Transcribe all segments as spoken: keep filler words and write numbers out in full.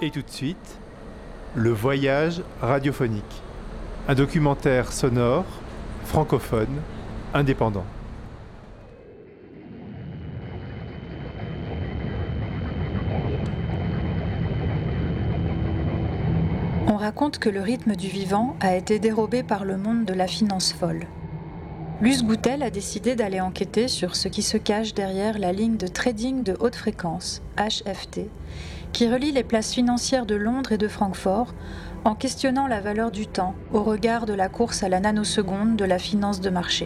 Et tout de suite, le voyage radiophonique. Un documentaire sonore, francophone, indépendant. On raconte que le rythme du vivant a été dérobé par le monde de la finance folle. Luce Goutel a décidé d'aller enquêter sur ce qui se cache derrière la ligne de trading de haute fréquence, H F T, qui relie les places financières de Londres et de Francfort en questionnant la valeur du temps au regard de la course à la nanoseconde de la finance de marché.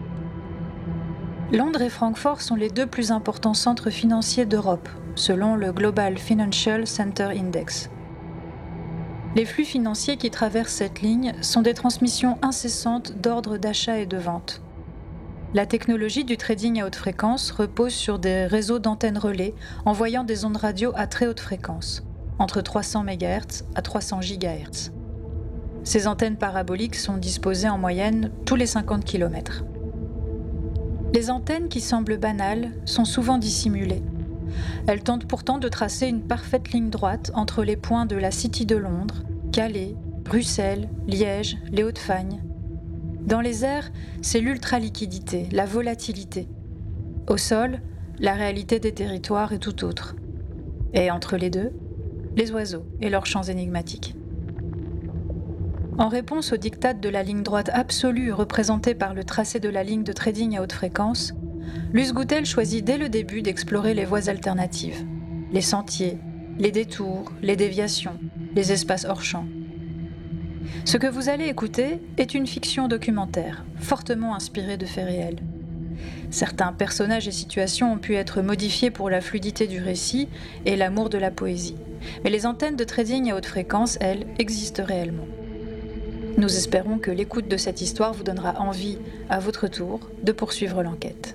Londres et Francfort sont les deux plus importants centres financiers d'Europe, selon le Global Financial Center Index. Les flux financiers qui traversent cette ligne sont des transmissions incessantes d'ordres d'achat et de vente. La technologie du trading à haute fréquence repose sur des réseaux d'antennes relais envoyant des ondes radio à très haute fréquence, entre trois cents mégahertz à trois cents gigahertz. Ces antennes paraboliques sont disposées en moyenne tous les cinquante kilomètres. Les antennes qui semblent banales sont souvent dissimulées. Elles tentent pourtant de tracer une parfaite ligne droite entre les points de la City de Londres, Calais, Bruxelles, Liège, les Hauts-de-Fagne. Dans les airs, c'est l'ultraliquidité, la volatilité. Au sol, la réalité des territoires est tout autre. Et entre les deux, les oiseaux et leurs chants énigmatiques. En réponse au diktat de la ligne droite absolue représentée par le tracé de la ligne de trading à haute fréquence, Luce Goutel choisit dès le début d'explorer les voies alternatives, les sentiers, les détours, les déviations, les espaces hors champ. Ce que vous allez écouter est une fiction documentaire, fortement inspirée de faits réels. Certains personnages et situations ont pu être modifiés pour la fluidité du récit et l'amour de la poésie. Mais les antennes de trading à haute fréquence, elles, existent réellement. Nous espérons que l'écoute de cette histoire vous donnera envie, à votre tour, de poursuivre l'enquête.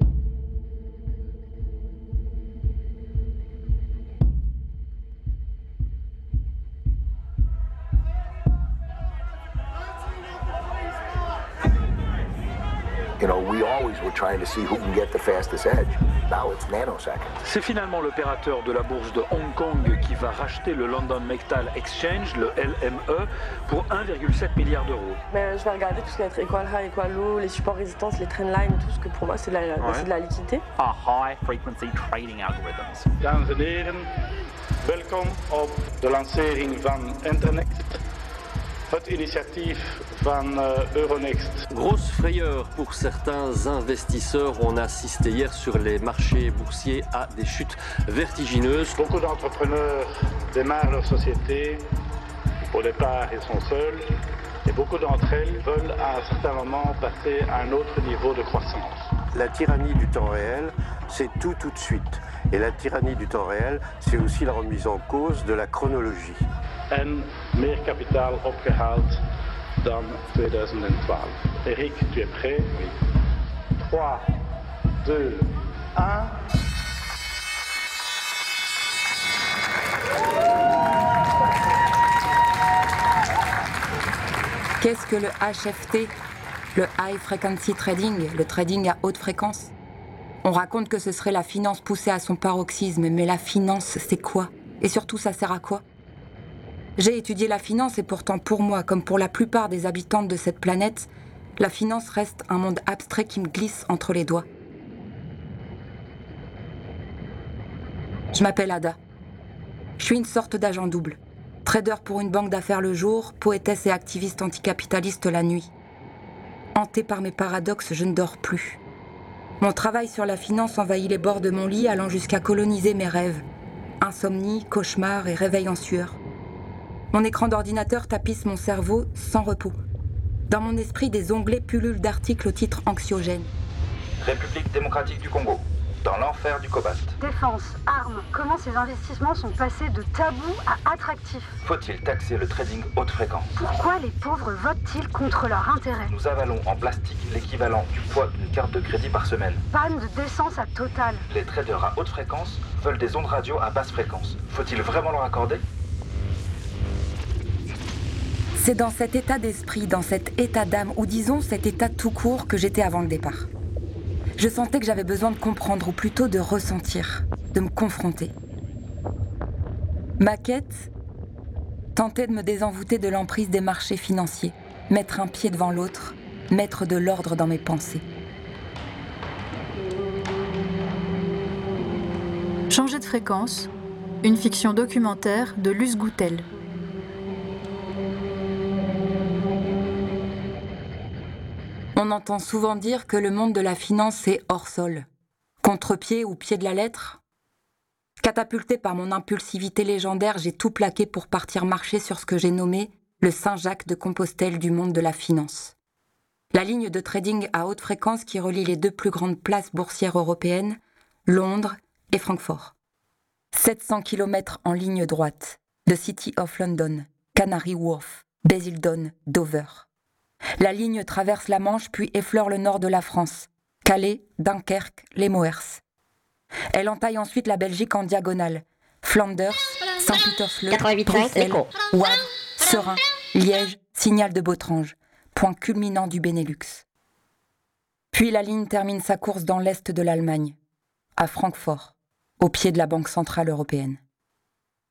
You know, we always were trying to see who can get the fastest edge. Now it's nanoseconds. C'est finalement l'opérateur de la bourse de Hong Kong qui va racheter le London Metal Exchange, le L M E, pour un virgule sept milliard d'euros. Mais je vais regarder tout ce qui va être equal high, equal low, les supports résistance, les trendlines, tout ce que pour moi c'est de la, ouais. c'est de la liquidité. Our high frequency trading algorithms. Dames en heren, welkom op de lancering van Internet. Het initiatief van Euronext. Grosse frayeur pour certains investisseurs. On a assisté hier sur les marchés boursiers à des chutes vertigineuses. Beaucoup d'entrepreneurs démarrent leur société. Au départ, ils sont seuls. Et beaucoup d'entre elles veulent à un certain moment passer à un autre niveau de croissance. La tyrannie du temps réel, c'est tout tout de suite. Et la tyrannie du temps réel, c'est aussi la remise en cause de la chronologie. En meer kapitaal opgehaald dan tweeduizend twaalf. Eric, tu es prêt? Oui. trois, deux, un. Qu'est-ce que le H F T? Le High Frequency Trading, le trading à haute fréquence? On raconte que ce serait la finance poussée à son paroxysme, mais la finance, c'est quoi? Et surtout, ça sert à quoi? J'ai étudié la finance et pourtant pour moi, comme pour la plupart des habitantes de cette planète, la finance reste un monde abstrait qui me glisse entre les doigts. Je m'appelle Ada. Je suis une sorte d'agent double. Trader pour une banque d'affaires le jour, poétesse et activiste anticapitaliste la nuit. Hantée par mes paradoxes, je ne dors plus. Mon travail sur la finance envahit les bords de mon lit, allant jusqu'à coloniser mes rêves. Insomnie, cauchemars et réveil en sueur. Mon écran d'ordinateur tapisse mon cerveau sans repos. Dans mon esprit, des onglets pullulent d'articles au titre anxiogène. République démocratique du Congo, dans l'enfer du cobalt. Défense, armes, comment ces investissements sont passés de tabous à attractifs? Faut-il taxer le trading haute fréquence? Pourquoi les pauvres votent-ils contre leur intérêt? Nous avalons en plastique l'équivalent du poids d'une carte de crédit par semaine. Panne de décence à Total. Les traders à haute fréquence veulent des ondes radio à basse fréquence. Faut-il vraiment leur accorder? C'est dans cet état d'esprit, dans cet état d'âme, ou disons cet état tout court que j'étais avant le départ. Je sentais que j'avais besoin de comprendre, ou plutôt de ressentir, de me confronter. Ma quête, tenter de me désenvoûter de l'emprise des marchés financiers, mettre un pied devant l'autre, mettre de l'ordre dans mes pensées. Changer de fréquence, une fiction documentaire de Luce Goutel. On entend souvent dire que le monde de la finance est hors sol. Contre-pied ou pied de la lettre ? Catapulté par mon impulsivité légendaire, j'ai tout plaqué pour partir marcher sur ce que j'ai nommé le Saint-Jacques de Compostelle du monde de la finance. La ligne de trading à haute fréquence qui relie les deux plus grandes places boursières européennes, Londres et Francfort. sept cents kilomètres en ligne droite, de City of London, Canary Wharf, Basildon, Dover. La ligne traverse la Manche puis effleure le nord de la France, Calais, Dunkerque, les Moers. Elle entaille ensuite la Belgique en diagonale, Flanders, Saint-Petersburg, Bruxelles, Wavre, Serein, Liège, Signal de Botrange, point culminant du Benelux. Puis la ligne termine sa course dans l'est de l'Allemagne, à Francfort, au pied de la Banque centrale européenne.